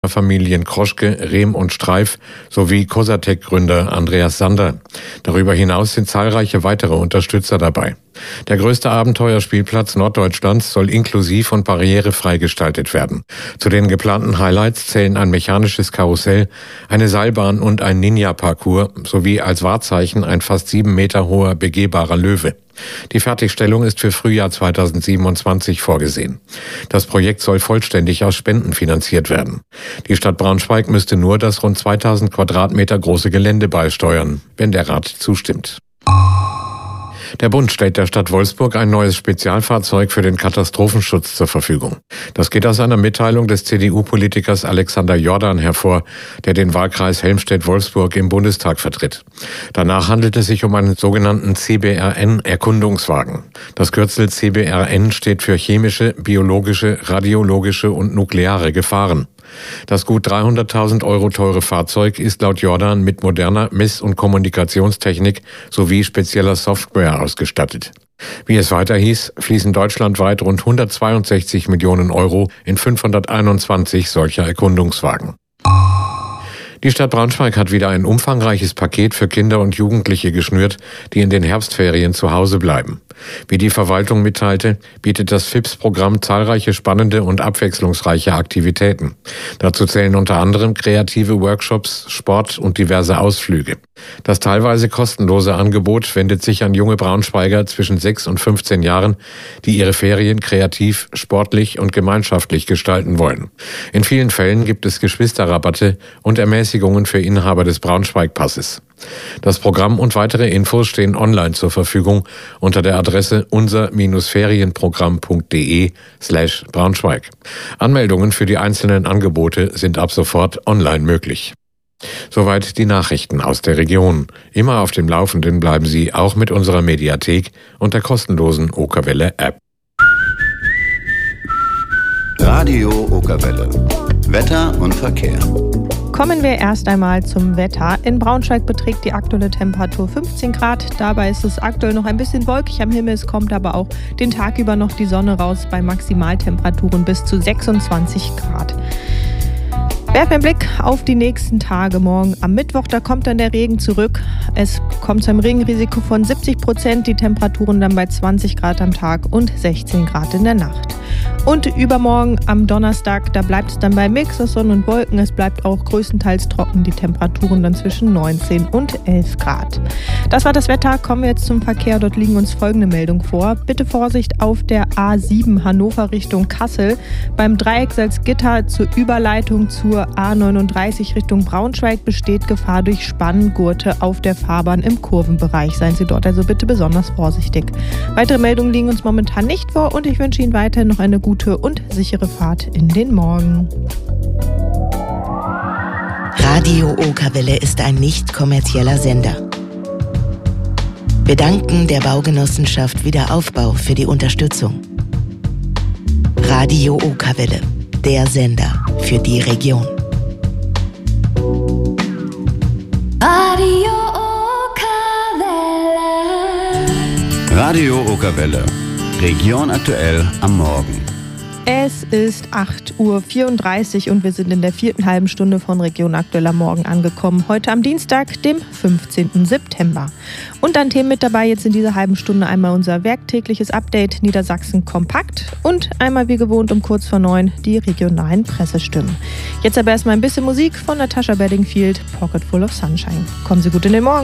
Familien Kroschke, Rehm und Streif sowie Cosatec-Gründer Andreas Sander. Darüber hinaus sind zahlreiche weitere Unterstützer dabei. Der größte Abenteuerspielplatz Norddeutschlands soll inklusiv und barrierefrei gestaltet werden. Zu den geplanten Highlights zählen ein mechanisches Karussell, eine Seilbahn und ein Ninja-Parcours sowie als Wahrzeichen ein fast 7 Meter hoher begehbarer Löwe. Die Fertigstellung ist für Frühjahr 2027 vorgesehen. Das Projekt soll vollständig aus Spenden finanziert werden. Die Stadt Braunschweig müsste nur das rund 2000 Quadratmeter große Gelände beisteuern, wenn der Rat zustimmt. Der Bund stellt der Stadt Wolfsburg ein neues Spezialfahrzeug für den Katastrophenschutz zur Verfügung. Das geht aus einer Mitteilung des CDU-Politikers Alexander Jordan hervor, der den Wahlkreis Helmstedt-Wolfsburg im Bundestag vertritt. Danach handelt es sich um einen sogenannten CBRN-Erkundungswagen. Das Kürzel CBRN steht für chemische, biologische, radiologische und nukleare Gefahren. Das gut 300.000 Euro teure Fahrzeug ist laut Jordan mit moderner Mess- und Kommunikationstechnik sowie spezieller Software ausgestattet. Wie es weiter hieß, fließen deutschlandweit rund 162 Millionen Euro in 521 solcher Erkundungswagen. Die Stadt Braunschweig hat wieder ein umfangreiches Paket für Kinder und Jugendliche geschnürt, die in den Herbstferien zu Hause bleiben. Wie die Verwaltung mitteilte, bietet das FIPS-Programm zahlreiche spannende und abwechslungsreiche Aktivitäten. Dazu zählen unter anderem kreative Workshops, Sport und diverse Ausflüge. Das teilweise kostenlose Angebot wendet sich an junge Braunschweiger zwischen 6 und 15 Jahren, die ihre Ferien kreativ, sportlich und gemeinschaftlich gestalten wollen. In vielen Fällen gibt es Geschwisterrabatte und Ermäßigungen für Inhaber des Braunschweig-Passes. Das Programm und weitere Infos stehen online zur Verfügung unter der Adresse unser-ferienprogramm.de/Braunschweig. Anmeldungen für die einzelnen Angebote sind ab sofort online möglich. Soweit die Nachrichten aus der Region. Immer auf dem Laufenden bleiben Sie auch mit unserer Mediathek und der kostenlosen Okerwelle-App. Radio Okerwelle. Wetter und Verkehr. Kommen wir erst einmal zum Wetter. In Braunschweig beträgt die aktuelle Temperatur 15 Grad. Dabei ist es aktuell noch ein bisschen wolkig am Himmel. Es kommt aber auch den Tag über noch die Sonne raus bei Maximaltemperaturen bis zu 26 Grad. Werfen wir einen Blick auf die nächsten Tage. Morgen am Mittwoch, da kommt dann der Regen zurück. Es kommt zu einem Regenrisiko von 70%, die Temperaturen dann bei 20 Grad am Tag und 16 Grad in der Nacht. Und übermorgen am Donnerstag, da bleibt es dann bei Mix aus Sonne und Wolken. Es bleibt auch größtenteils trocken, die Temperaturen dann zwischen 19 und 11 Grad. Das war das Wetter. Kommen wir jetzt zum Verkehr. Dort liegen uns folgende Meldungen vor. Bitte Vorsicht auf der A7 Hannover Richtung Kassel. Beim Dreieck Salzgitter zur Überleitung zur A39 Richtung Braunschweig besteht Gefahr durch Spanngurte auf der Fahrbahn im Kurvenbereich. Seien Sie dort also bitte besonders vorsichtig. Weitere Meldungen liegen uns momentan nicht vor und ich wünsche Ihnen weiterhin noch eine gute und sichere Fahrt in den Morgen. Radio Okerwelle ist ein nicht kommerzieller Sender. Wir danken der Baugenossenschaft Wiederaufbau für die Unterstützung. Radio Okerwelle, der Sender für die Region. Radio Okerwelle. Radio Okerwelle. Region aktuell am Morgen. Es ist 8:34 Uhr und wir sind in der 4. halben Stunde von Region aktuell am Morgen angekommen. Heute am Dienstag, dem 15. September. Und an Themen mit dabei jetzt in dieser halben Stunde einmal unser werktägliches Update Niedersachsen kompakt und einmal wie gewohnt um kurz vor 9 die regionalen Pressestimmen. Jetzt aber erstmal ein bisschen Musik von Natasha Bedingfield, Pocket Full of Sunshine. Kommen Sie gut in den Morgen.